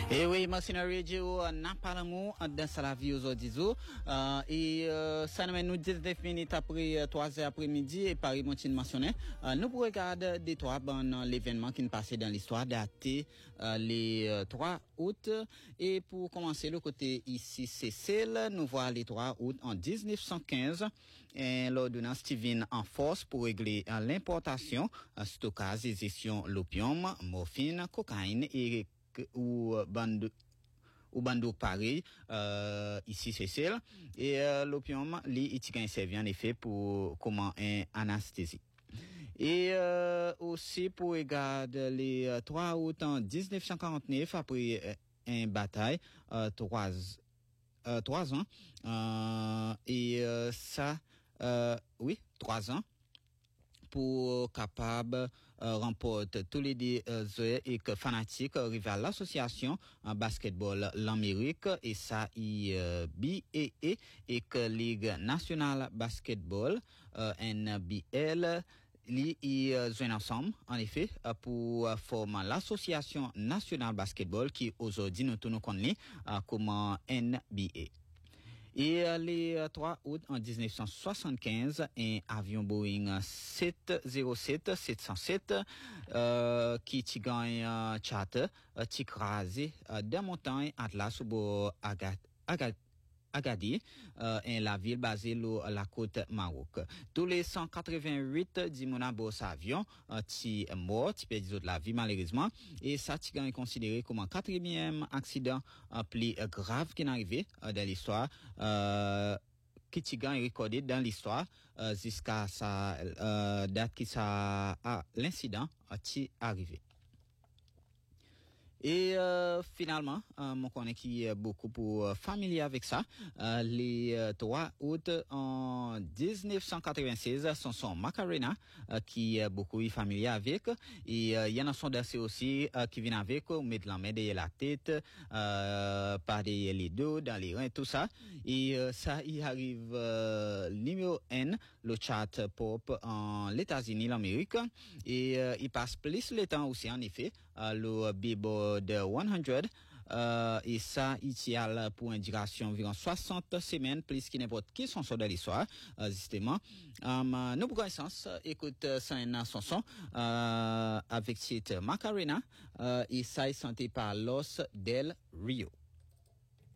Et oui, Marcina Radio n'a pas l'amour dans la vie aujourd'hui. Et ça nous mène 19 minutes après 3 heures après-midi et Paris Montine mentionné. Nous pour regarder des trois l'événement qui nous passait dans l'histoire daté les 3 août. Et pour commencer le côté ici, c'est celle, nous voyons les 3 août en 1915. Et l'ordonnance Steven en force pour régler l'importation, stockage et gestion l'opium, morphine, cocaïne et ou bando pareil ici c'est celle et l'opium il servi en effet pour comment un anesthésie et aussi pour regarder les 3 août en 1949 après une bataille 3 ans et ça oui 3 ans pour capable remporter tous les deux et que fanatique rival l'association en basketball l'Amérique et ça BAA et que Ligue nationale basketball NBL ils joignent ensemble en effet pour former l'association nationale basketball qui aujourd'hui nous connaît comme NBA. Et les 3 août en 1975, un avion Boeing 707 qui gagne charter qui crasé dans montagne Atlas au Agadir, la ville basée sur la côte Maroc. Tous les 188 d'Imonabo avion qui mort, qui perdit la vie malheureusement, et ça est considéré comme un 4e accident plus grave qui est arrivé dans l'histoire. Qui est recordé dans l'histoire jusqu'à sa date qui ça l'incident qui est arrivé. Et finalement, mon connaît qui est beaucoup pour familier avec ça. Les 3 août en 1996, son Macarena qui est beaucoup familier avec. Et il y en a son dossier aussi qui vient avec, mettre la main derrière la tête, par derrière les dos, dans les reins, tout ça. Et ça, il arrive numéro 1, le chart pop en États-Unis, l'Amérique. Et il passe plus le temps aussi, en effet, le Billboard de 100 et ça il tient pour une duration environ 60 semaines plus qu'il n'importe qui sont sur de l'histoire justement nous pour connaissance écoute ça une chanson avec titre Macarena et ça est chanté par Los Del Rio.